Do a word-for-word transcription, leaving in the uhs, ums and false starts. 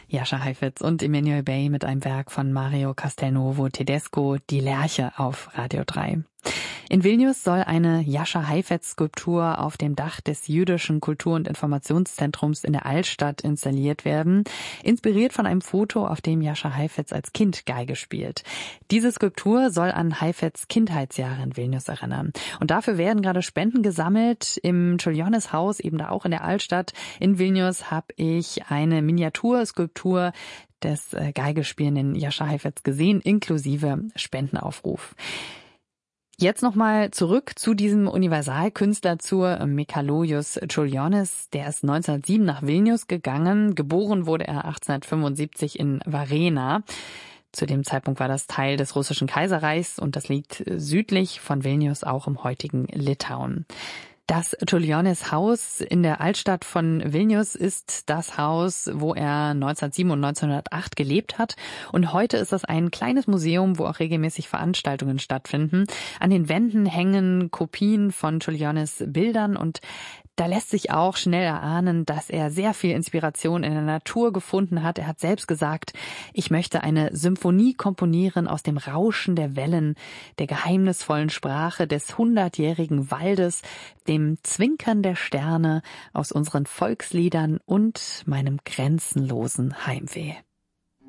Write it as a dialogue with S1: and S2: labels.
S1: Jascha Heifetz und Emmanuel Bey mit einem Werk von Mario Castelnuovo Tedesco, Die Lerche auf Radio drei. In Vilnius soll eine Jascha Heifetz-Skulptur auf dem Dach des Jüdischen Kultur- und Informationszentrums in der Altstadt installiert werden, inspiriert von einem Foto, auf dem Jascha Heifetz als Kind Geige spielt. Diese Skulptur soll an Heifetz Kindheitsjahre in Vilnius erinnern. Und dafür werden gerade Spenden gesammelt. Im Čiurlionis-Haus, eben da auch in der Altstadt in Vilnius, habe ich eine Miniaturskulptur des Geigespielenden Jascha Heifetz gesehen, inklusive Spendenaufruf. Jetzt nochmal zurück zu diesem Universalkünstler, zur Mikalojus Čiurlionis. Der ist neunzehnhundertsieben nach Vilnius gegangen. Geboren wurde er achtzehnhundertfünfundsiebzig in Varėna. Zu dem Zeitpunkt war das Teil des russischen Kaiserreichs und das liegt südlich von Vilnius, auch im heutigen Litauen. Das Čiurlionis-Haus in der Altstadt von Vilnius ist das Haus, wo er neunzehnhundertsieben und neunzehnhundertacht gelebt hat. Und heute ist das ein kleines Museum, wo auch regelmäßig Veranstaltungen stattfinden. An den Wänden hängen Kopien von Čiurlionis Bildern und da lässt sich auch schnell erahnen, dass er sehr viel Inspiration in der Natur gefunden hat. Er hat selbst gesagt, ich möchte eine Symphonie komponieren aus dem Rauschen der Wellen, der geheimnisvollen Sprache des hundertjährigen Waldes, dem Zwinkern der Sterne, aus unseren Volksliedern und meinem grenzenlosen Heimweh.